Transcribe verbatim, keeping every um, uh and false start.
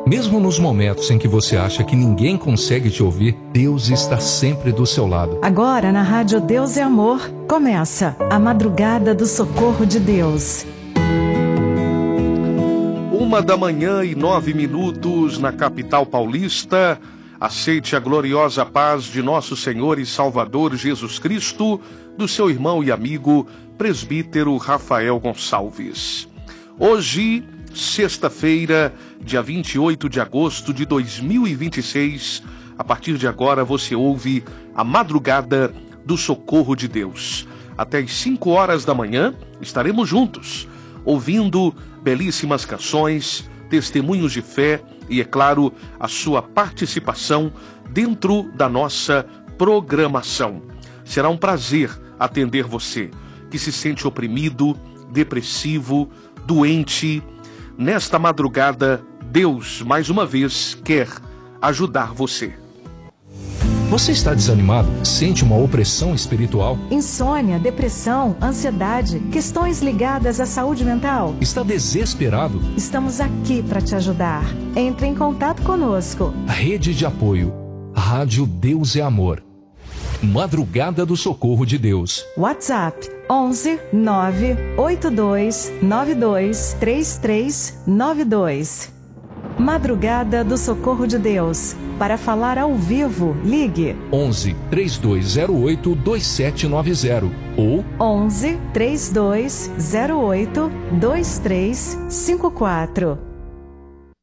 Mesmo nos momentos em que você acha que ninguém consegue te ouvir, Deus está sempre do seu lado. Agora na Rádio Deus é Amor, começa a Madrugada do Socorro de Deus. Uma da manhã e nove minutos na capital paulista. Aceite a gloriosa paz de nosso Senhor e Salvador Jesus Cristo, do seu irmão e amigo, presbítero Rafael Gonçalves. Hoje, sexta-feira, dia vinte e oito de agosto de dois mil e vinte e seis, a partir de agora você ouve a Madrugada do Socorro de Deus. Até às cinco horas da manhã estaremos juntos, ouvindo belíssimas canções, testemunhos de fé e, é claro, a sua participação dentro da nossa programação. Será um prazer atender você que se sente oprimido, depressivo, doente. Nesta madrugada, Deus, mais uma vez, quer ajudar você. Você está desanimado? Sente uma opressão espiritual? Insônia, depressão, ansiedade, questões ligadas à saúde mental? Está desesperado? Estamos aqui para te ajudar. Entre em contato conosco. Rede de apoio. Rádio Deus é Amor. Madrugada do Socorro de Deus. WhatsApp onze nove oito dois nove dois três três nove dois. Madrugada do Socorro de Deus. Para falar ao vivo, ligue onze três dois zero oito dois sete nove zero ou onze três dois zero oito dois três cinco quatro.